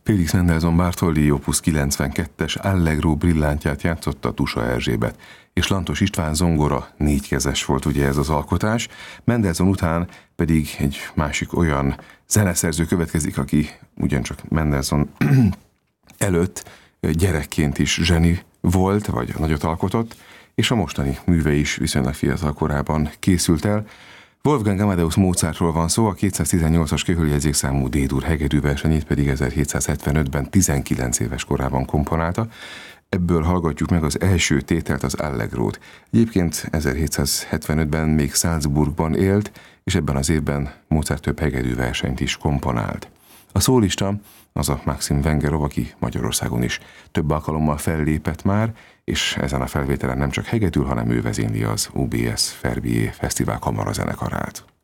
Félix Mendelssohn Bartholdy Opus 92-es Allegro brillántját játszotta Tusa Erzsébet, és Lantos István zongora négykezes volt ugye ez az alkotás. Mendelssohn után pedig egy másik olyan zeneszerző következik, aki ugyancsak Mendelssohn előtt gyerekként is zseni volt, vagy nagyot alkotott, és a mostani műve is viszonylag fiatal korában készült el. Wolfgang Amadeus Mozartról van szó, a 218-as köhöljegyzékszámú D-dur hegedű versenyét pedig 1775-ben 19 éves korában komponálta. Ebből hallgatjuk meg az első tételt, az Allegrót. Egyébként 1775-ben még Salzburgban élt, és ebben az évben Mozart több hegedű versenyt is komponált. A szólista az a Maxim Vengerov, aki Magyarországon is több alkalommal fellépett már, és ezen a felvételen nem csak hegedül, hanem ő vezényli az UBS Verbier Fesztivál kamarazenekarát.